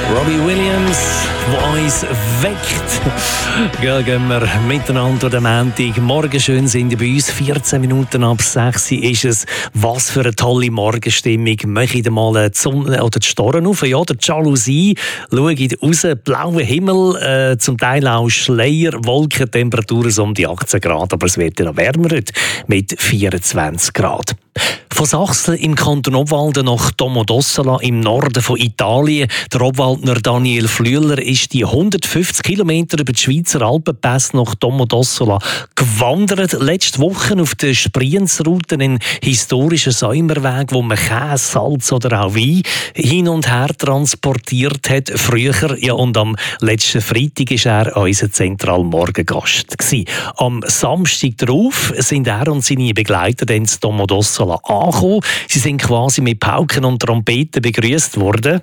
Robbie Williams, der uns weckt. Ja, gehen wir miteinander den Montag. Morgen schön sind bei uns 14 Minuten ab 6 ist es. Was für eine tolle Morgenstimmung. Möchte ich mal die Sonne oder die Storren auf, ja, die Jalousie. Schaue raus, blauer Himmel, zum Teil auch Schleier, Wolkentemperaturen so um die 18 Grad. Aber es wird ja noch wärmer heute mit 24 Grad. Von Sachsen im Kanton Obwalden nach Domodossola im Norden von Italien. Der Obwaldner Daniel Flüeler ist die 150 Kilometer über die Schweizer Alpenpässe nach Domodossola gewandert. Letzte Woche auf der Sprienzroute, einen historischen Säumerweg, wo man Käse, Salz oder auch Wein hin und her transportiert hat. Früher, ja, und am letzten Freitag war er unser Zentralmorgengast gewesen. Am Samstag darauf sind er und seine Begleiter dann in Domodossola angekommen. Sie sind quasi mit Pauken und Trompeten begrüßt worden.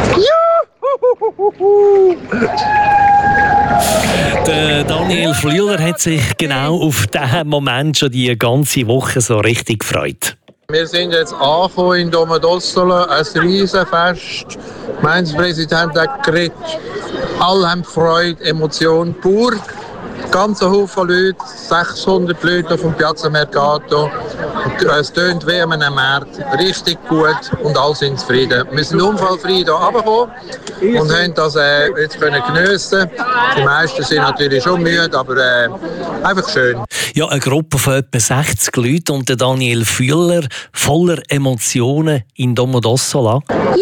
Der Daniel Flüeler hat sich genau auf diesen Moment schon die ganze Woche so richtig gefreut. Wir sind jetzt angekommen in Domodossola, ein Riesenfest. Der Gemeindepräsident hat geredet. Alle haben Freude, Emotion pur. Ganze Haufen Leute, 600 Leute auf dem Piazza Mercato. Es tönt wie an einem Markt, richtig gut und alle sind zufrieden. Wir sind unfallfrei hier runtergekommen und haben das jetzt geniessen. Die meisten sind natürlich schon müde, aber einfach schön. Ja, eine Gruppe von etwa 60 Leuten und der Daniel Flüeler voller Emotionen in Domodossola.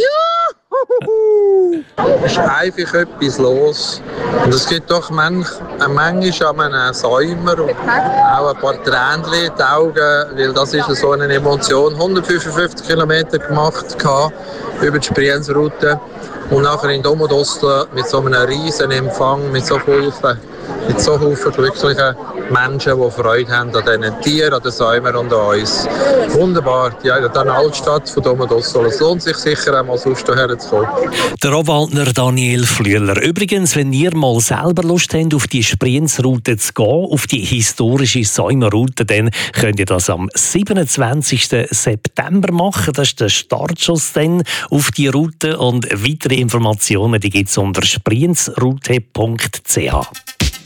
Es ist einfach etwas los. Und es gibt doch manchmal einen Säumer und auch ein paar Tränchen in die Augen, weil das ist so eine Emotion. 155 Kilometer gemacht über die Sprienzroute und nachher in Domodossola mit so einem riesen Empfang, mit so vielen glücklichen Menschen, die Freude haben an diesen Tieren, an den Säumern und an uns. Wunderbar, ja, in der Altstadt von Domodossola. Es lohnt sich sicher einmal sonst hierher zu kommen. Der Obwaldner Daniel Flüeler. Übrigens, wenn ihr mal selber Lust habt, auf die Sprienzroute zu gehen, auf die historische Säumerroute, dann könnt ihr das am 27. September machen. Das ist der Startschuss dann auf die Route. Und weitere Informationen gibt es unter sprienzroute.ch.